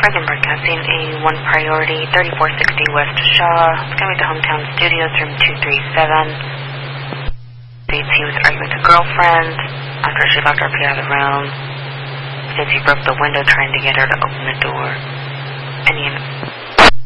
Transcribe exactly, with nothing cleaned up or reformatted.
Present broadcasting a one priority, thirty-four sixty West Shaw, Skyway to Hometown Studios, room two three seven. States he was arguing with a girlfriend after she locked R P out of the room. States he broke the window trying to get her to open the door. And he